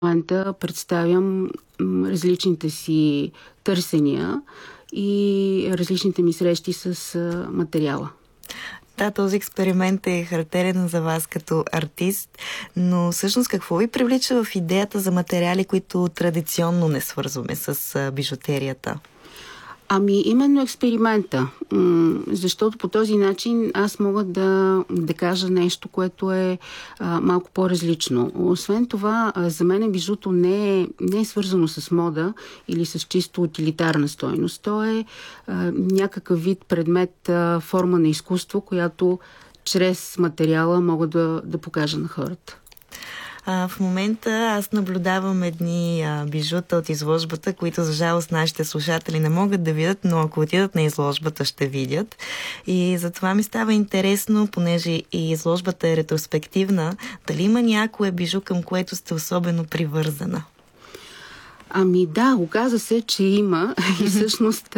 момента представям различните си търсения и различните ми срещи с материала. Да, този експеримент е характерен за вас като артист, но всъщност какво ви привлича в идеята за материали, които традиционно не свързваме с бижутерията? Именно експеримента, защото по този начин аз мога да кажа нещо, което е малко по-различно. Освен това, за мен бижуто не е свързано с мода или с чисто утилитарна стойност. То е някакъв вид предмет, форма на изкуство, която чрез материала мога да покажа на хората. В момента аз наблюдавам едни бижута от изложбата, които за жалост нашите слушатели не могат да видят, но ако отидат на изложбата ще видят. И затова ми става интересно, понеже и изложбата е ретроспективна, дали има някое бижу, към което сте особено привързана? Да, оказа се, че има и всъщност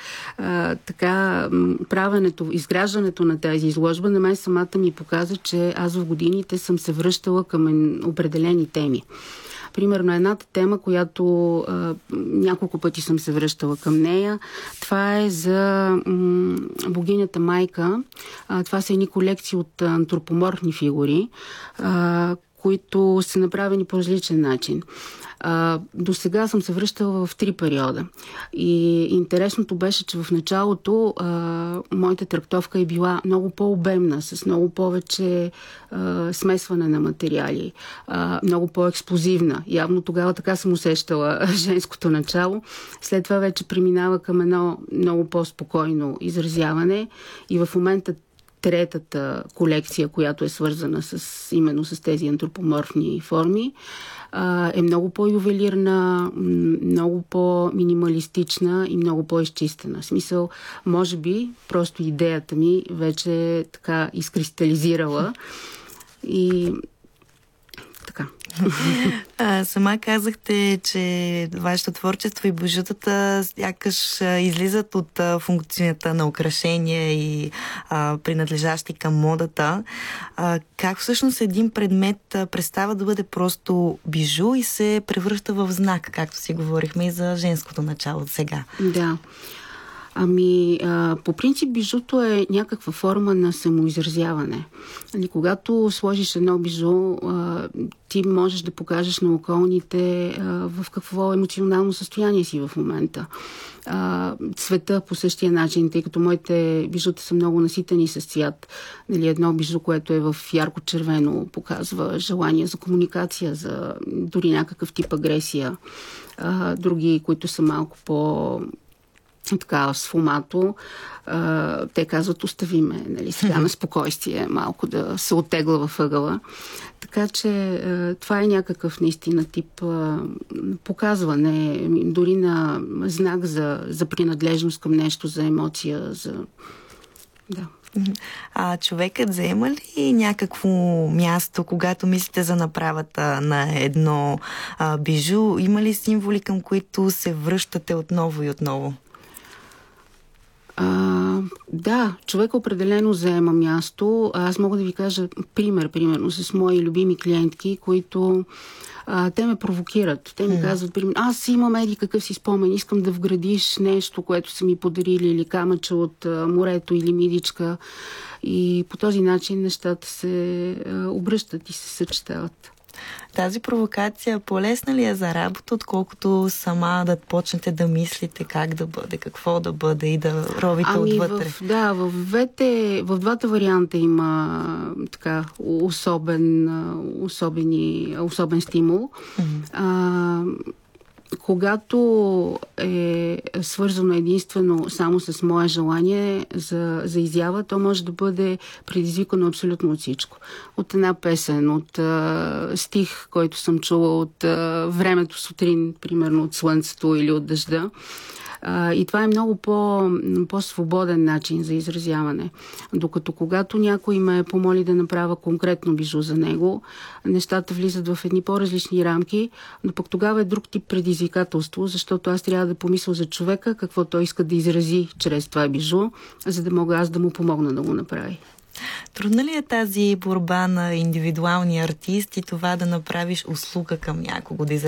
изграждането на тази изложба на мен самата ми показа, че аз в годините съм се връщала към определени теми. Примерно едната тема, която няколко пъти съм се връщала към нея, това е за богинята майка. Това са едни колекции от антропоморфни фигури, които са направени по различен начин. До сега съм се връщала в 3 периода. И интересното беше, че в началото моята трактовка е била много по-обемна, с много повече смесване на материали, много по-експлозивна. Явно тогава така съм усещала женското начало. След това вече преминава към едно много по-спокойно изразяване и в момента третата колекция, която е свързана именно с тези антропоморфни форми, е много по-ювелирна, много по-минималистична и много по-изчистена. В смисъл, може би, просто идеята ми вече така изкристализирала и така. Сама казахте, че вашето творчество и бижутата сякаш излизат от функцията на украшение и принадлежащи към модата. Как всъщност един предмет престава да бъде просто бижу и се превръща в знак, както си говорихме и за женското начало сега? Да. По принцип бижуто е някаква форма на самоизразяване. Когато сложиш едно бижу, ти можеш да покажеш на околните в какво емоционално състояние си в момента. Цвета по същия начин, тъй като моите бижута са много наситени с цвят. Едно бижу, което е в ярко-червено, показва желание за комуникация, за дори някакъв тип агресия. Други, които са малко сфумато, те казват, остави ме, сега на спокойствие, малко да се оттегла във ъгъла. Така че това е някакъв наистина тип показване, дори на знак за принадлежност към нещо, за емоция, Да. Човекът заема ли някакво място, когато мислите за направата на едно бижу? Има ли символи, към които се връщате отново и отново? Да, човек определено заема място. Аз мога да ви кажа примерно с мои любими клиентки, които те ме провокират. Те ми казват, примерно, аз имам какъв си спомен, искам да вградиш нещо, което са ми подарили, или камъче от морето, или мидичка. И по този начин нещата се обръщат и се съчетават. Тази провокация по-лесна ли е за работа, отколкото сама да почнете да мислите как да бъде, какво да бъде и да ровите отвътре? В двата варианта има така особен стимул. Когато е свързано единствено само с мое желание за изява, то може да бъде предизвикано абсолютно от всичко. От една песен, от стих, който съм чула, от времето сутрин, примерно от слънцето или от дъжда. И това е много по-свободен начин за изразяване. Докато когато някой ме помоли да направя конкретно бижу за него, нещата влизат в едни по-различни рамки, но пък тогава е друг тип предизвикателство, защото аз трябва да помисля за човека, какво той иска да изрази чрез това бижу, за да мога аз да му помогна да го направи. Трудна ли е тази борба на индивидуалния артист и това да направиш услуга към някого, да